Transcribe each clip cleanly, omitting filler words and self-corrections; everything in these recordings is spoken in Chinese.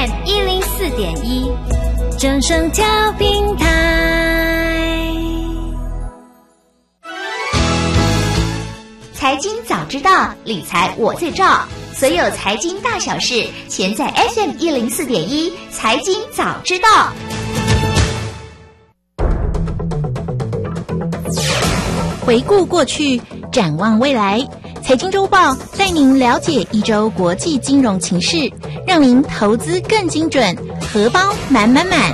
FM 104.1，正声调频台。 财经早知道，理财我最照。所有财经大小事，全在 FM 104.1财经早知道。 回顾过去，展望未来，财经周报带您了解一周国际金融情势，让您投资更精准，荷包满满满。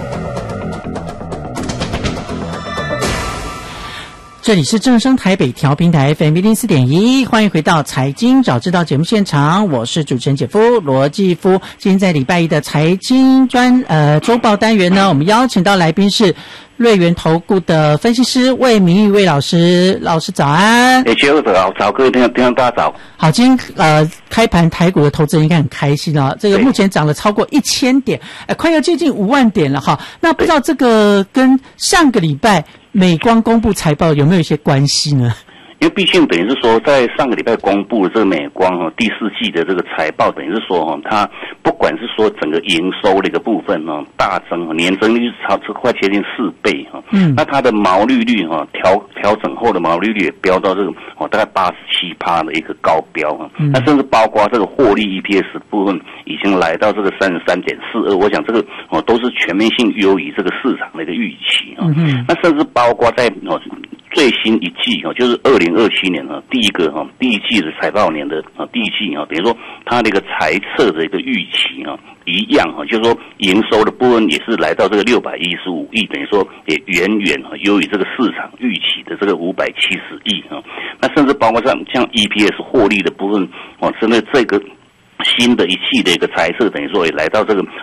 这里是正声台北调频台 FM 104.1，欢迎回到财经早知道节目现场，我是主持人姐夫罗继夫。今天在礼拜一的财经周报单元呢，我们邀请到来宾是瑞元投顾的分析师魏明玉魏老师，老师早安。 节目早，各位听众大家早。 好，今天开盘台股的投资人应该很开心啊，这个目前涨了超过1000点，快要接近5万点了哈。那不知道这个跟上个礼拜美光公布财报有没有一些关系呢？ 因为毕竟等于是说，在上个礼拜公布的这个美光第4季的这个财报，等于是说它不管是说整个营收的一个部分大增，年增率快接近4倍那它的毛利率调整后的毛利率也飙到这个大概87%的一个高标那甚至包括这个获利 EPS 部分已经来到这个33.42，我想这个都是全面性优于这个市场的一个预期那甚至包括在最新一季就是2027年第一季的财报年的第一季等于说它的一个财测的一个预期一样就是说营收的部分也是来到这个615亿，等于说也远远优于这个市场预期的这个570亿那甚至包括像 EPS 获利的部分针对这个新的一季的一个财测，等于说也来到这个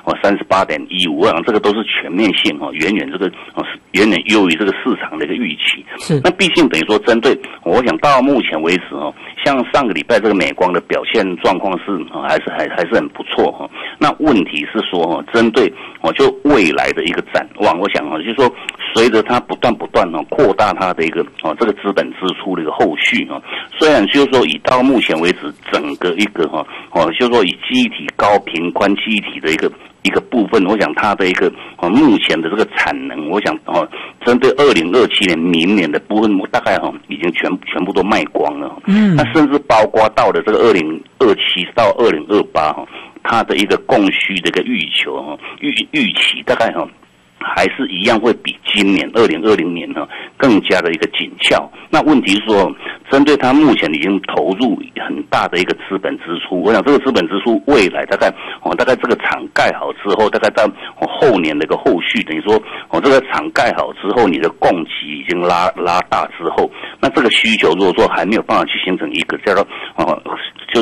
38.15，这个都是全面性远远优于这个市场的一个预期。是，那毕竟等于说针对，我想到目前为止像上个礼拜这个美光的表现状况是还是很不错那问题是说针对就未来的一个展望，我想就是说随着它不断扩大它的一个这个资本支出的一个后续虽然就是说以到目前为止整个一个就是说以记忆体高频宽记忆体的一个部分，我想它的一个目前的这个产能，我想针对2027年明年的部分，大概已经全部都卖光了那甚至包括到了这个2027到2028它的一个供需的一个预期大概还是一样会比今年2020年更加的一个紧俏。那问题是说，针对它目前已经投入很大的一个资本支出，我想这个资本支出未来大概这个厂盖好之后，大概到后年的一个后续，等于说这个厂盖好之后，你的供给已经拉大之后，那这个需求如果说还没有办法去形成一个叫做就